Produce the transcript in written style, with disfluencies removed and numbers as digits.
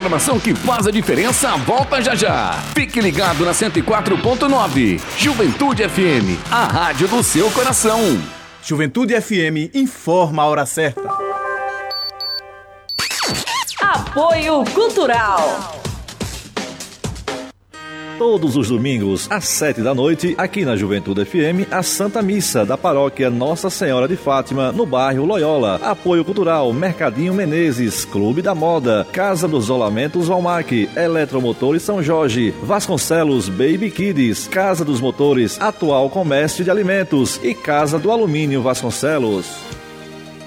programação que faz a diferença volta já já. Fique ligado na 104.9. Juventude FM, a rádio do seu coração. Juventude FM informa a hora certa. Apoio Cultural. Todos os domingos, às 7 da noite, aqui na Juventude FM, a Santa Missa da Paróquia Nossa Senhora de Fátima, no bairro Loyola. Apoio Cultural, Mercadinho Menezes, Clube da Moda, Casa dos Rolamentos Valmac, Eletromotores São Jorge, Vasconcelos Baby Kids, Casa dos Motores, Atual Comércio de Alimentos e Casa do Alumínio Vasconcelos.